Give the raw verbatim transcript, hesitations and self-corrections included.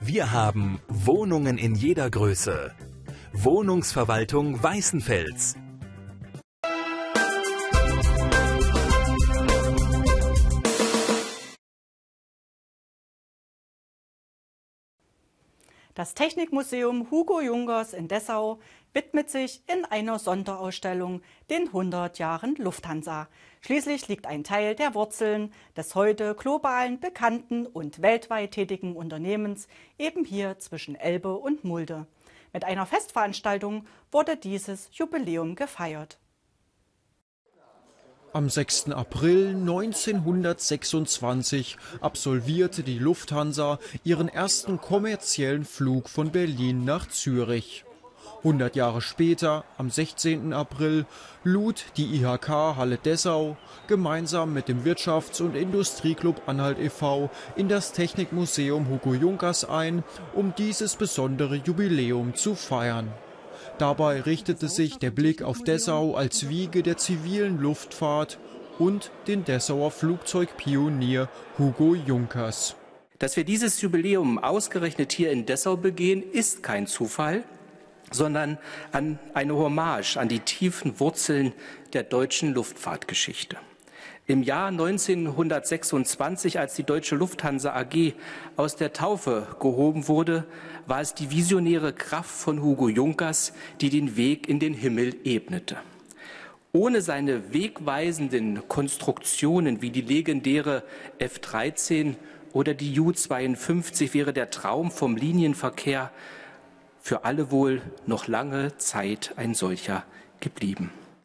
Wir haben Wohnungen in jeder Größe. Wohnungsverwaltung Weißenfels. Das Technikmuseum Hugo Junkers in Dessau widmet sich in einer Sonderausstellung den hundert Jahren Lufthansa. Schließlich liegt ein Teil der Wurzeln des heute globalen bekannten und weltweit tätigen Unternehmens eben hier zwischen Elbe und Mulde. Mit einer Festveranstaltung wurde dieses Jubiläum gefeiert. Am sechsten April neunzehnhundertsechsundzwanzig absolvierte die Lufthansa ihren ersten kommerziellen Flug von Berlin nach Zürich. hundert Jahre später, am sechzehnten April, lud die I H K Halle Dessau gemeinsam mit dem Wirtschafts- und Industrieklub Anhalt e V in das Technikmuseum Hugo Junkers ein, um dieses besondere Jubiläum zu feiern. Dabei richtete sich der Blick auf Dessau als Wiege der zivilen Luftfahrt und den Dessauer Flugzeugpionier Hugo Junkers. Dass wir dieses Jubiläum ausgerechnet hier in Dessau begehen, ist kein Zufall, sondern an eine Hommage an die tiefen Wurzeln der deutschen Luftfahrtgeschichte. Im Jahr neunzehnhundertsechsundzwanzig, als die Deutsche Lufthansa A G aus der Taufe gehoben wurde, war es die visionäre Kraft von Hugo Junkers, die den Weg in den Himmel ebnete. Ohne seine wegweisenden Konstruktionen wie die legendäre F dreizehn oder die Ju zweiundfünfzig wäre der Traum vom Linienverkehr für alle wohl noch lange Zeit ein solcher geblieben.